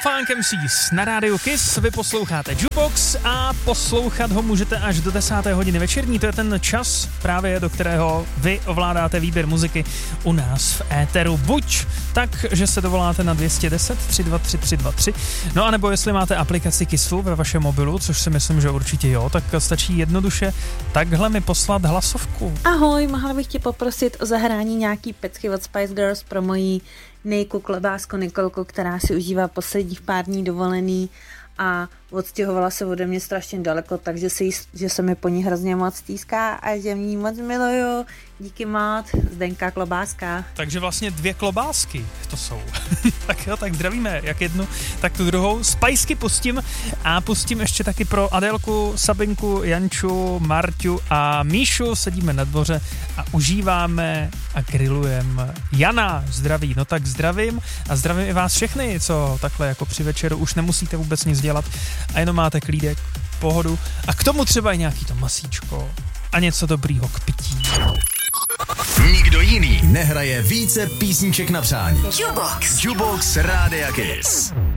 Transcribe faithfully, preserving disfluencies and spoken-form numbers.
Funk M Cs na rádiu Kiss, vy posloucháte Jukebox a poslouchat ho můžete až do desáté hodiny večerní, to je ten čas právě, do kterého vy ovládáte výběr muziky u nás v éteru. Buď tak, že se dovoláte na dvě stě deset tři dva tři tři dva tři, no a nebo jestli máte aplikaci Kissu ve vašem mobilu, což si myslím, že určitě jo, tak stačí jednoduše takhle mi poslat hlasovku. Ahoj, mohla bych tě poprosit o zahrání nějaký pecky od Spice Girls pro moji nejku klobásku Nikolku, která si užívá posledních pár dní dovolený a odstěhovala se ode mě strašně daleko, takže si, že se mi po ní hrozně moc stýská a že mě moc miluju. Díky moc, Zdenka Klobáska. Takže vlastně dvě klobásky to jsou. Tak jo, tak zdravíme jak jednu, tak tu druhou. Spajsky pustím a pustím ještě taky pro Adélku, Sabinku, Janču, Marťu a Míšu. Sedíme na dvoře a užíváme a grillujeme. Jana zdraví, no tak zdravím a zdravím i vás všechny, co takhle jako při večeru už nemusíte vůbec nic dělat a jenom máte klídek, pohodu a k tomu třeba i nějaký to masíčko a něco dobrýho k pití. Nikdo jiný nehraje více písniček na přání. Jukebox. Jukebox Rádia Kiss.